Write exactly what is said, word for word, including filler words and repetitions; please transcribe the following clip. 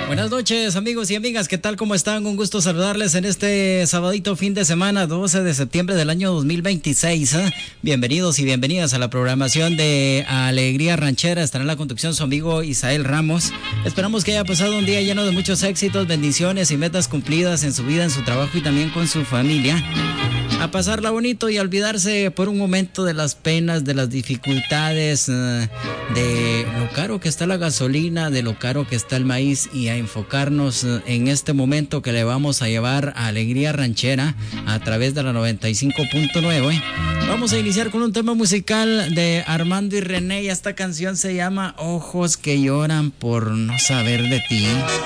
Buenas noches, amigos y amigas, ¿qué tal? ¿Cómo están? Un gusto saludarles en este sabadito fin de semana, doce de septiembre del año dos mil veintiséis. ¿eh? Bienvenidos y bienvenidas a la programación de Alegría Ranchera. Estará en la conducción su amigo Isael Ramos. Esperamos que haya pasado un día lleno de muchos éxitos, bendiciones y metas cumplidas en su vida, en su trabajo y también con su familia. A pasarla bonito y a olvidarse por un momento de las penas, de las dificultades, de lo caro que está la gasolina, de lo caro que está el maíz, y a enfocarnos en este momento que le vamos a llevar a Alegría Ranchera a través de la noventa y cinco punto nueve. Vamos a iniciar con un tema musical de Armando y René, y esta canción se llama Ojos que lloran por no saber de ti.